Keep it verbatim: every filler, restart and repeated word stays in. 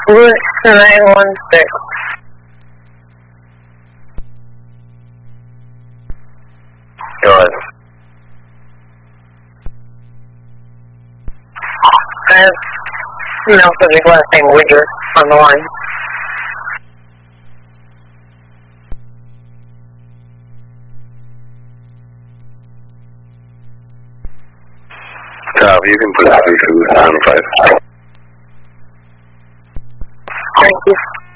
Route nine one six. Good. I have no subject last name Widger on the line. Top, you can put three two nine five. Thank you.